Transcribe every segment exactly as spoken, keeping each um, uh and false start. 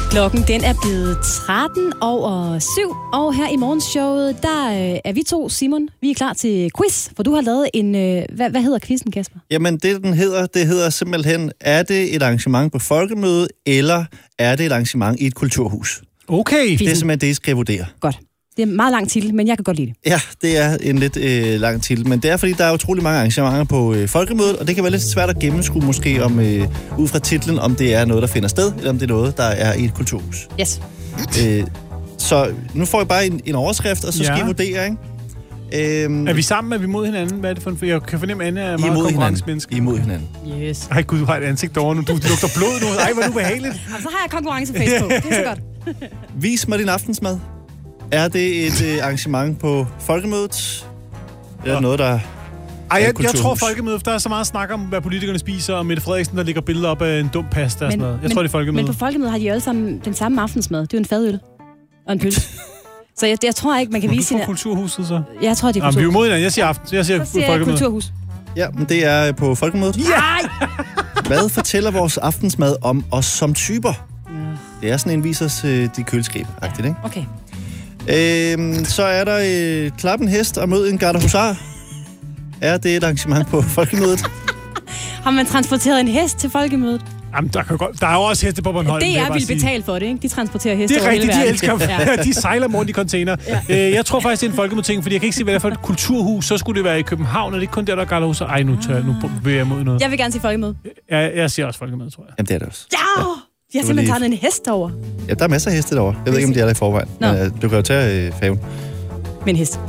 Klokken den er blevet tretten over syv, og her i morgenshowet, der øh, er vi to, Simon, vi er klar til quiz, for du har lavet en, øh, hvad, hvad hedder quizzen, Kasper? Jamen, det den hedder, det hedder simpelthen, er det et arrangement på folkemøde, eller er det et arrangement i et kulturhus? Okay. Det er simpelthen det, I skal vurdere. Godt. Det er en meget lang titel, men jeg kan godt lide det. Ja, det er en lidt øh, lang titel, men det er, fordi der er utrolig mange arrangementer på øh, folkemødet, og det kan være lidt svært at gennemskue måske om, øh, ud fra titlen, om det er noget, der finder sted, eller om det er noget, der er i et kulturhus. Yes. Øh, så nu får I bare en, en overskrift, og så skal Ja. I vurdere, ikke? Øhm, Er vi sammen? Er vi mod hinanden? Hvad er det for en... Jeg kan fornemme, at Anne er meget konkurrencemenneske. I mod hinanden. Yes. Ej gud, du har et ansigt over nu. Du lugter blod nu. Ej, hvor er du behageligt. Jamen, så har jeg konkurrenceface på. Det er så godt. Vis mig din aftensmad. Er det et øh, arrangement på folkemødet? Eller noget, der... Ej, jeg, jeg kulturhus. tror folkemødet, der er så meget snak om, hvad politikerne spiser, og Mette Frederiksen, der ligger billeder op af en dum pasta og sådan noget. Jeg men, tror, det er folkemødet. Men på folkemødet har de jo alle sammen den samme aftensmad. Det er jo en fadøl og en pølse. Så jeg, jeg tror ikke, man kan vise sin... sin... kulturhuset, så? Jeg tror, det er Jamen, vi er jo kulturhus. mod hinanden. Jeg siger aften. Jeg siger, Så siger jeg folkemødet. kulturhus. Ja, men det er på folkemødet. Nej! Hvad fortæller vores aftensmad om os som typer? Det er sådan en viser os øh, de køleskab-agtigt, ikke? Okay. Øhm, så er der øh, klap en hest og mød en gardehusar. Er det et arrangement på folkemødet? Har man transporteret en hest til folkemødet? Jamen, der, kan godt... der er jo også heste på Bornholm. Det vil jeg er bare vil sige. betale for det, ikke? De transporterer heste Det er over rigtigt, hele de verden. elsker. Ja. De sejler rundt i container. Ja. Øh, jeg tror faktisk, det er en folkemødting, fordi jeg kan ikke se, hvad det er for et kulturhus. Så skulle det være i København, og det er ikke kun der, der er gardehusser. Ej, nu, tør, nu bevæger jeg mod noget. Jeg vil gerne sige folkemøde. Jeg, jeg siger også folkemøde, tror jeg. Jamen, det er det også. Ja! Jeg har var simpelthen lige- taget en hest over. Ja, der er masser af heste derovre. Jeg ved ikke, om de er der i forvejen. Nå. Men, øh, du kan jo tage øh, færgen. Med en hest.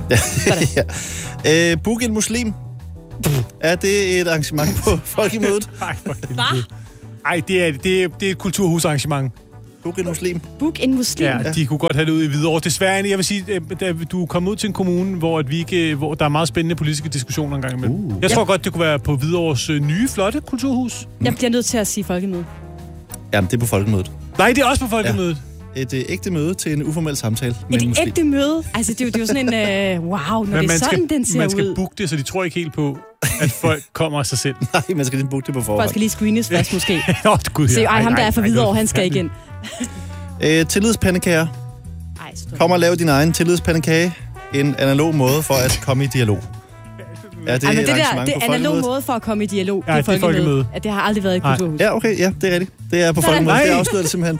ja. øh, Book en muslim. Er det et arrangement på folkemødet? Ej, for Hvad? Ej, det er, det, er, det er et kulturhusarrangement. Book en muslim. Book en muslim. Ja, de kunne godt have det ud i Hvidovre. Desværre, jeg vil sige, at du er kommet ud til en kommune, hvor, at vi ikke, hvor der er meget spændende politiske diskussioner engang imellem. Uh. Jeg tror godt, det kunne være på Hvidovres øh, nye, flotte kulturhus. Jeg bliver nødt til at sige folkemøde. Jamen, det er på folkemødet. Nej, det er også på folkemødet. Ja. Et øh, ægte møde til en uformel samtale med en Et muslim. ægte møde. Altså, det er jo, det er jo sådan en... Øh, wow, når Men det er man sådan, skal, den ser man skal ud. booke det, så de tror ikke helt på, at folk kommer af sig selv. Nej, man skal lige booke det på Folk forhånd. skal lige screenes først, måske. Nå, gud, Se, ja. ej, ham der er for ej, videre, noget han skal ikke ind. Øh, tillidspandekager. Ej, stop. Kom og lav din egen tillidspandekage. En analog måde for at komme i dialog. Er det Ej, men et det der, arrangement det på er analog folkemødet? måde for at komme i dialog. Ja, det er folkemøde. At det har aldrig været i et Nej. kulturhus. Ja, okay, ja, det er rigtigt. Det er på Sådan. folkemødet. Det Nej. afslører det simpelthen.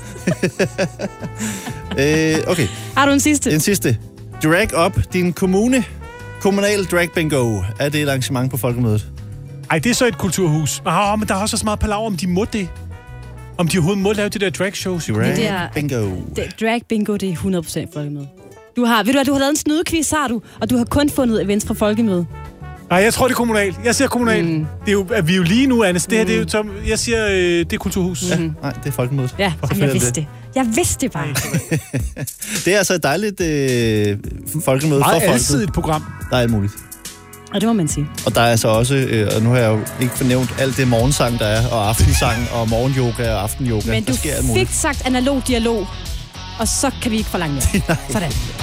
øh, okay, Har du en sidste? en sidste. Drag up din kommune. Kommunal drag bingo. Er det et arrangement på folkemødet? Ej, det er så et kulturhus. Oh, men der er også så meget palaver, om de må det. Om de overhovedet må lave det der drag shows. Drag det er- bingo. Det, drag bingo, det er hundrede procent folkemøde. Du har, ved du hvad, du har lavet en snydequiz, har du, og du har kun fundet events fra folkemøde. Nej, jeg tror, det er kommunalt. Jeg siger kommunalt. Mm. Det er jo, at vi er jo lige nu, Anne. Det her, det er jo, som, jeg siger, øh, det er kulturhus. Ja, nej, det er folkemødet. Ja, jamen, jeg vidste det. Jeg vidste det bare. Det er altså et dejligt øh, folkemøde Meget for folket. alsidigt program. Der er alt muligt. Og det må man sige. Og der er altså også, øh, og nu har jeg jo ikke fornævnt alt det morgensang, der er, og aftensang, og morgenyoga og aftenyoga. Men der du sker alt muligt. fik sagt analog dialog, og så kan vi ikke forlange mere. Sådan.